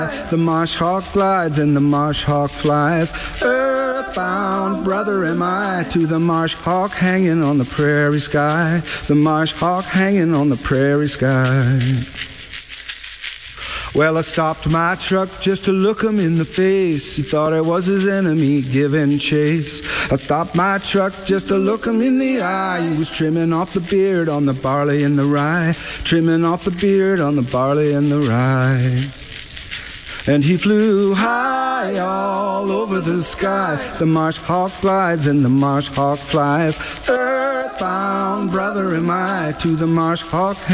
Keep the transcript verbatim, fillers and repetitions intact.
The marsh hawk glides and the marsh hawk flies. Earthbound brother am I to the marsh hawk hanging on the prairie sky. The marsh hawk hanging on the prairie sky. Well, I stopped my truck just to look him in the face. He thought I was his enemy giving chase. I stopped my truck just to look him in the eye. He was trimming off the beard on the barley and the rye. Trimming off the beard on the barley and the rye. And he flew high all over the sky. The marsh hawk glides and the marsh hawk flies. Earthbound brother am I to the marsh hawk